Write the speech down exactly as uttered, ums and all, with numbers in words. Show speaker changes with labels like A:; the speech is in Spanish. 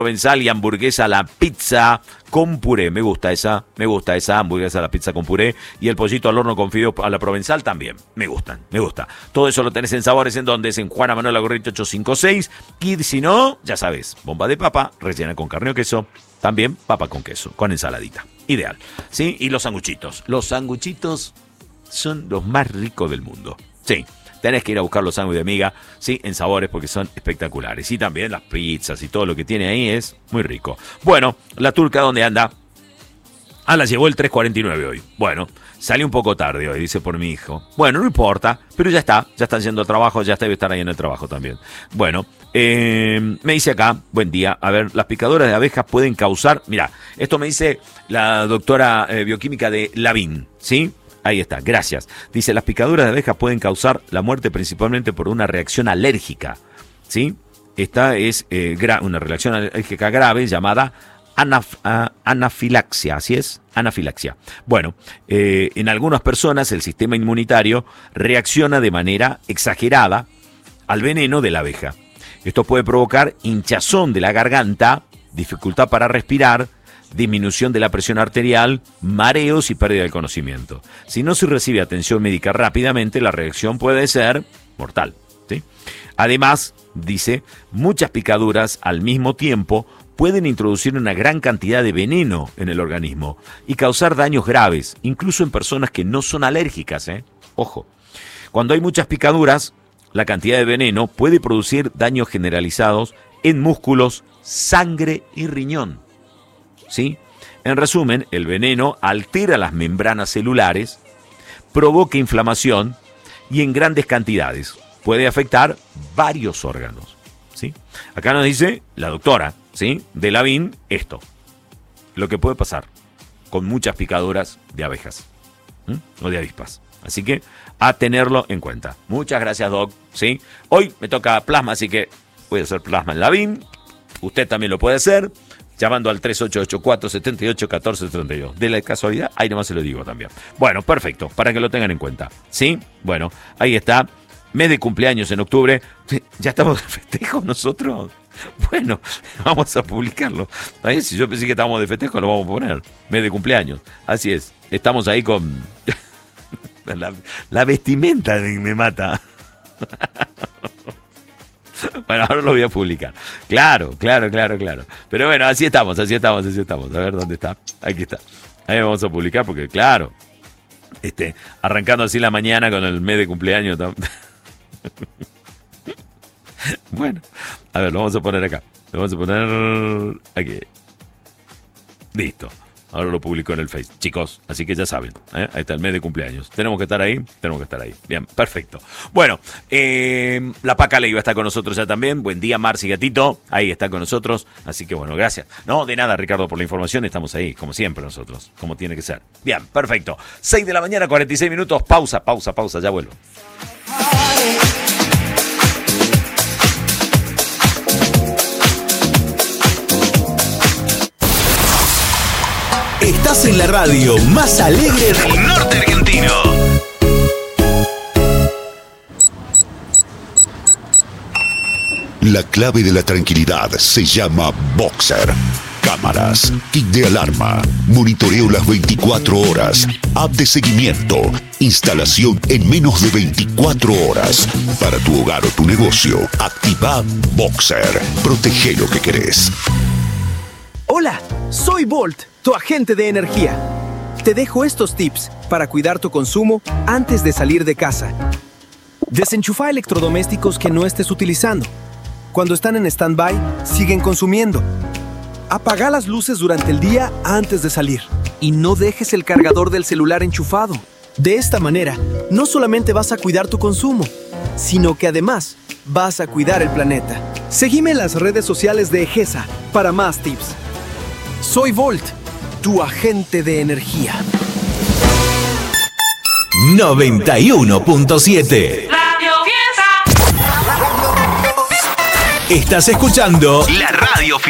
A: provenzal y hamburguesa a la pizza con puré. Me gusta esa, me gusta esa hamburguesa a la pizza con puré. Y el pollito al horno con fideo a la provenzal también. Me gustan, me gusta. Todo eso lo tenés en Sabores, en donde es en Juana Manuel Agorrito ochocientos cincuenta y seis. Y si no, ya sabes, bomba de papa, rellena con carne o queso. También papa con queso, con ensaladita. Ideal, ¿sí? Y los sanguchitos. Los sanguchitos son los más ricos del mundo. Sí. Tenés que ir a buscar los sándwiches de miga, sí, en Sabores, porque son espectaculares. Y también las pizzas y todo lo que tiene ahí es muy rico. Bueno, la turca, ¿dónde anda? Ah, la llevó el tres cuarenta y nueve hoy. Bueno, salió un poco tarde hoy, dice por mi hijo. Bueno, no importa, pero ya está, ya están yendo al trabajo, ya debe estar ahí en el trabajo también. Bueno, eh, me dice acá, buen día, a ver, las picaduras de abejas pueden causar, mira, esto me dice la doctora eh, bioquímica de Lavín, ¿sí? Ahí está, gracias. Dice, las picaduras de abejas pueden causar la muerte principalmente por una reacción alérgica, ¿sí? Esta es eh, gra- una reacción alérgica grave llamada anaf- a- anafilaxia, ¿así es? Anafilaxia. Bueno, eh, en algunas personas el sistema inmunitario reacciona de manera exagerada al veneno de la abeja. Esto puede provocar hinchazón de la garganta, dificultad para respirar, disminución de la presión arterial, mareos y pérdida del conocimiento. Si no se recibe atención médica rápidamente, la reacción puede ser mortal, ¿sí? Además, dice, muchas picaduras al mismo tiempo pueden introducir una gran cantidad de veneno en el organismo y causar daños graves, incluso en personas que no son alérgicas, ¿eh? Ojo, cuando hay muchas picaduras, la cantidad de veneno puede producir daños generalizados en músculos, sangre y riñón. ¿Sí? En resumen, el veneno altera las membranas celulares, provoca inflamación y en grandes cantidades puede afectar varios órganos. ¿Sí? Acá nos dice la doctora, ¿sí?, de Lavín esto, lo que puede pasar con muchas picaduras de abejas, ¿sí?, o de avispas. Así que a tenerlo en cuenta. Muchas gracias, Doc. ¿Sí? Hoy me toca plasma, así que voy a hacer plasma en Lavín. Usted también lo puede hacer llamando al tres ocho ocho cuatro, siete ocho, uno cuatro tres dos. De la casualidad, ahí nomás se lo digo también. Bueno, perfecto, para que lo tengan en cuenta. ¿Sí? Bueno, ahí está. Mes de cumpleaños en octubre. ¿Ya estamos de festejo nosotros? Bueno, vamos a publicarlo. Ahí, si yo pensé que estábamos de festejo, lo vamos a poner. Mes de cumpleaños. Así es. Estamos ahí con... la, la vestimenta me mata. Bueno, ahora lo voy a publicar. Claro, claro, claro, claro. Pero bueno, así estamos, así estamos, así estamos. A ver dónde está. Aquí está. Ahí vamos a publicar porque, claro, este, arrancando así la mañana con el mes de cumpleaños. Bueno, a ver, lo vamos a poner acá. Lo vamos a poner aquí. Listo. Ahora lo publico en el Face. Chicos, así que ya saben, ¿eh? Ahí está el mes de cumpleaños. ¿Tenemos que estar ahí? Tenemos que estar ahí. Bien, perfecto. Bueno, eh, la Paca Leiva está con nosotros ya también. Buen día, Marci Gatito. Ahí está con nosotros. Así que bueno, gracias. No, de nada, Ricardo, por la información. Estamos ahí, como siempre nosotros. Como tiene que ser. Bien, perfecto. seis de la mañana, cuarenta y seis minutos. Pausa, pausa, pausa. Ya vuelvo.
B: Estás en la radio más alegre del norte argentino.
C: La clave de la tranquilidad se llama Boxer. Cámaras, kit de alarma, monitoreo las veinticuatro horas, app de seguimiento, instalación en menos de veinticuatro horas. Para tu hogar o tu negocio, activa Boxer. Protege lo que querés.
D: Hola, soy Volt, tu agente de energía. Te dejo estos tips para cuidar tu consumo antes de salir de casa. Desenchufa electrodomésticos que no estés utilizando. Cuando están en stand-by, siguen consumiendo. Apaga las luces durante el día antes de salir. Y no dejes el cargador del celular enchufado. De esta manera, no solamente vas a cuidar tu consumo, sino que además vas a cuidar el planeta. Seguime en las redes sociales de Egesa para más tips. Soy Volt, tu agente de energía.
B: noventa y uno punto siete.
E: Radio Fiesta.
B: Estás escuchando la Radio Fiesta.